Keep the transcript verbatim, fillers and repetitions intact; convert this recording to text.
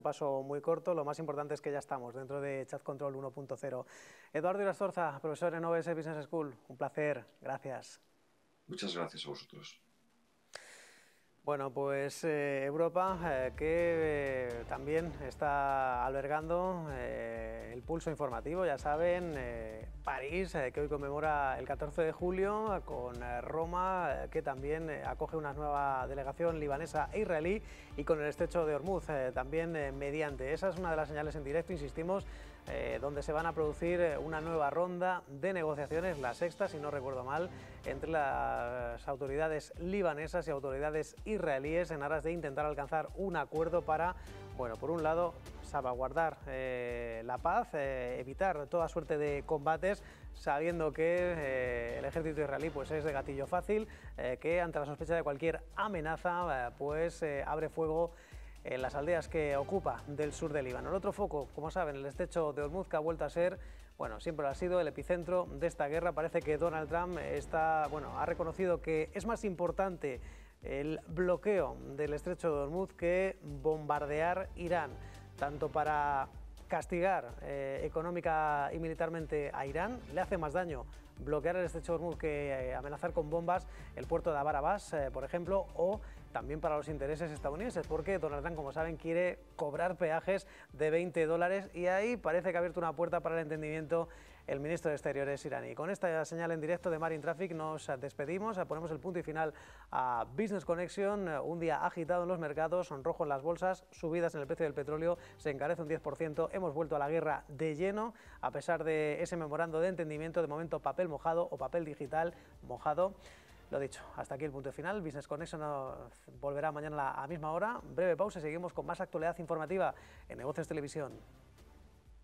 Paso muy corto, lo más importante es que ya estamos dentro de Chat Control uno punto cero. Eduardo Irastorza, profesor en O B S Business School, un placer, gracias. Muchas gracias a vosotros. Bueno, pues eh, Europa eh, que eh, también está albergando eh, el pulso informativo, ya saben, eh, París, eh, que hoy conmemora el catorce de julio, con eh, Roma, eh, que también eh, acoge una nueva delegación libanesa e israelí, y con el estrecho de Hormuz eh, también eh, mediante. Esa es una de las señales en directo, insistimos, eh, donde se van a producir eh, una nueva ronda de negociaciones, la sexta, si no recuerdo mal, entre las autoridades libanesas y autoridades israelíes en aras de intentar alcanzar un acuerdo para, bueno, por un lado, salvaguardar eh, la paz, eh, evitar toda suerte de combates, sabiendo que eh, el ejército israelí pues, es de gatillo fácil, eh, que ante la sospecha de cualquier amenaza eh, pues eh, abre fuego en las aldeas que ocupa del sur del Líbano. El otro foco, como saben, el estrecho de Hormuz, que ha vuelto a ser, bueno, siempre ha sido el epicentro de esta guerra. Parece que Donald Trump está, bueno, ha reconocido que es más importante el bloqueo del estrecho de Hormuz que bombardear Irán, tanto para castigar eh, económica y militarmente a Irán, le hace más daño bloquear el estrecho de Hormuz que eh, amenazar con bombas el puerto de Abar Abbas, eh, por ejemplo, o también para los intereses estadounidenses, porque Donald Trump, como saben, quiere cobrar peajes de veinte dólares y ahí parece que ha abierto una puerta para el entendimiento el ministro de Exteriores iraní. Con esta señal en directo de Marine Traffic nos despedimos, ponemos el punto y final a Business Connection, un día agitado en los mercados, rojo en las bolsas, subidas en el precio del petróleo, se encarece un diez por ciento, hemos vuelto a la guerra de lleno, a pesar de ese memorando de entendimiento, de momento papel mojado o papel digital mojado. Lo dicho, hasta aquí el punto final. Business Connection volverá mañana a la misma hora. Breve pausa y seguimos con más actualidad informativa en Negocios Televisión.